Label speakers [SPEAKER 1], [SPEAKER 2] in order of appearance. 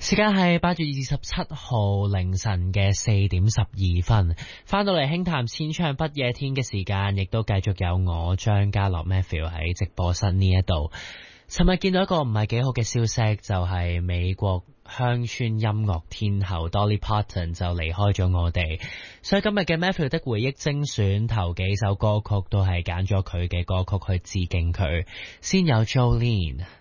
[SPEAKER 1] 時間係8月27號凌晨嘅4:12，翻到嚟輕談千唱不夜天嘅時間，亦都繼續有我張家樂 Matthew 喺直播室呢一度。尋日見到一個唔係幾好嘅消息，就係美國鄉村音樂天后 Dolly Parton 就離開咗我哋，所以今日嘅 Matthew 的回憶精選頭幾首歌曲都係揀咗佢嘅歌曲去致敬佢。先有 Jolene。